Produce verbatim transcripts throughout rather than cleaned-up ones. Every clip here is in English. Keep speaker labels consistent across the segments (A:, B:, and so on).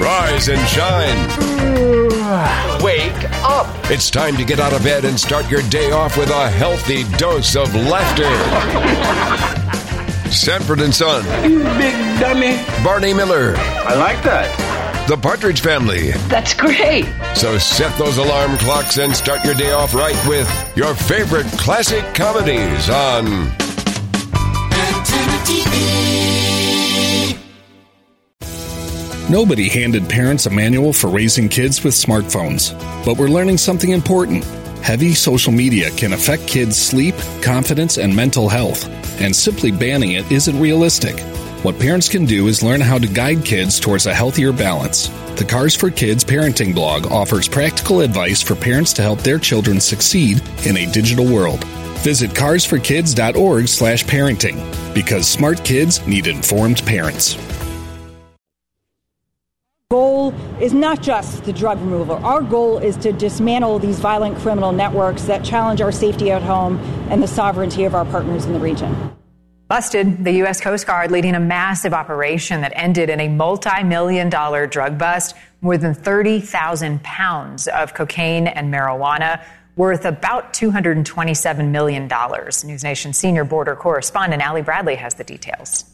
A: Rise and shine.
B: Wake up.
A: It's time to get out of bed and start your day off with a healthy dose of laughter. Sanford and Son.
B: You big dummy.
A: Barney Miller.
B: I like that.
A: The Partridge Family.
C: That's great.
A: So set those alarm clocks and start your day off right with your favorite classic comedies on Antenna T V.
D: Nobody handed parents a manual for raising kids with smartphones, but we're learning something important. Heavy social media can affect kids' sleep, confidence, and mental health, and simply banning it isn't realistic. What parents can do is learn how to guide kids towards a healthier balance. The Cars for Kids parenting blog offers practical advice for parents to help their children succeed in a digital world. Visit cars for kids dot org slash parenting, because smart kids need informed parents.
E: Goal is not just the drug removal. Our goal is to dismantle these violent criminal networks that challenge our safety at home and the sovereignty of our partners in the region.
F: Busted, the U S Coast Guard leading a massive operation that ended in a multi-million dollar drug bust, more than thirty thousand pounds of cocaine and marijuana, worth about two hundred twenty-seven million dollars. News Nation senior border correspondent Allie Bradley has the details.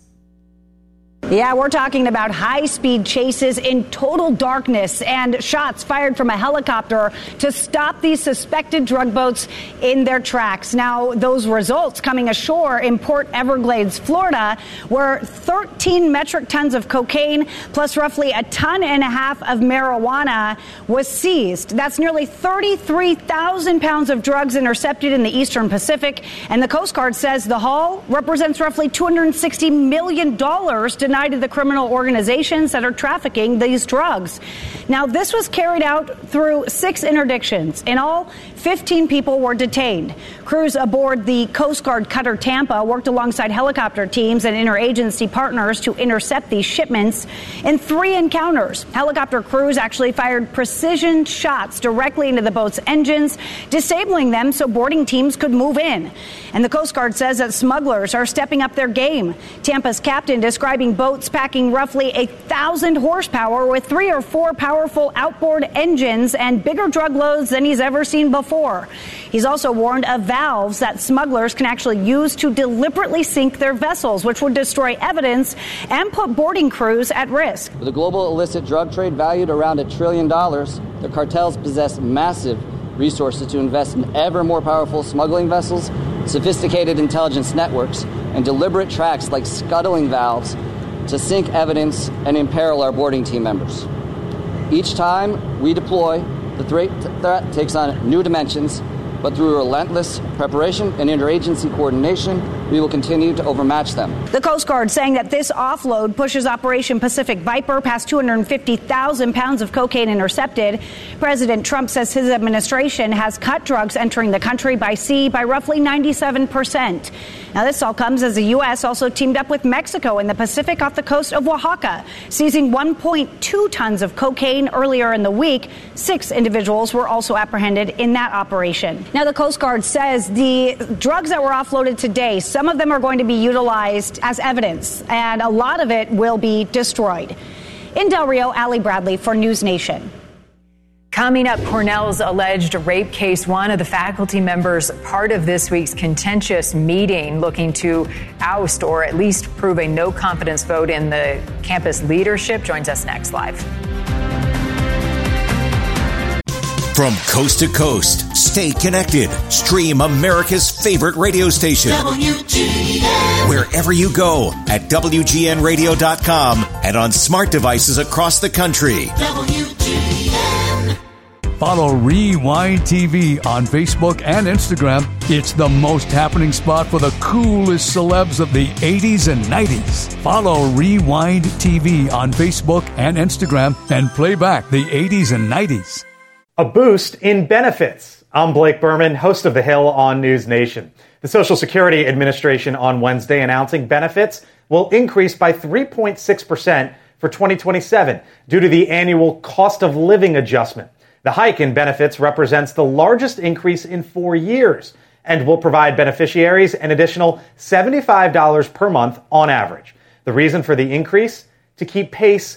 E: Yeah, we're talking about high-speed chases in total darkness and shots fired from a helicopter to stop these suspected drug boats in their tracks. Now, those results coming ashore in Port Everglades, Florida, where thirteen metric tons of cocaine plus roughly a ton and a half of marijuana was seized. That's nearly thirty-three thousand pounds of drugs intercepted in the Eastern Pacific. And the Coast Guard says the haul represents roughly two hundred sixty million dollars denied to the criminal organizations that are trafficking these drugs. Now, this was carried out through six interdictions. In all, fifteen people were detained. Crews aboard the Coast Guard cutter Tampa worked alongside helicopter teams and interagency partners to intercept these shipments. In three encounters, helicopter crews actually fired precision shots directly into the boat's engines, disabling them so boarding teams could move in. And the Coast Guard says that smugglers are stepping up their game. Tampa's captain describing boats packing roughly a thousand horsepower with three or four powerful outboard engines and bigger drug loads than he's ever seen before. He's also warned of valves that smugglers can actually use to deliberately sink their vessels, which would destroy evidence and put boarding crews at risk.
G: With a global illicit drug trade valued around a trillion dollars, the cartels possess massive resources to invest in ever more powerful smuggling vessels, sophisticated intelligence networks, and deliberate tracks like scuttling valves to sink evidence and imperil our boarding team members. Each time we deploy, the threat takes on new dimensions, but through relentless preparation and interagency coordination, we will continue to overmatch them.
E: The Coast Guard saying that this offload pushes Operation Pacific Viper past two hundred fifty thousand pounds of cocaine intercepted. President Trump says his administration has cut drugs entering the country by sea by roughly ninety-seven percent. Now, this all comes as the U S also teamed up with Mexico in the Pacific off the coast of Oaxaca, seizing one point two tons of cocaine earlier in the week. Six individuals were also apprehended in that operation. Now, the Coast Guard says the drugs that were offloaded today, some of them are going to be utilized as evidence, and a lot of it will be destroyed. In Del Rio, Allie Bradley for News Nation.
F: Coming up, Cornell's alleged rape case, one of the faculty members part of this week's contentious meeting looking to oust or at least prove a no confidence vote in the campus leadership, joins us next live.
H: From coast to coast, stay connected. Stream America's favorite radio station. W G N. Wherever you go at W G N radio dot com and on smart devices across the country. W G N.
I: Follow Rewind T V on Facebook and Instagram. It's the most happening spot for the coolest celebs of the eighties and nineties. Follow Rewind T V on Facebook and Instagram and play back the eighties and nineties.
J: A boost in benefits. I'm Blake Berman, host of The Hill on News Nation. The Social Security Administration on Wednesday announcing benefits will increase by three point six percent for twenty twenty-seven due to the annual cost of living adjustment. The hike in benefits represents the largest increase in four years and will provide beneficiaries an additional seventy-five dollars per month on average. The reason for the increase? To keep pace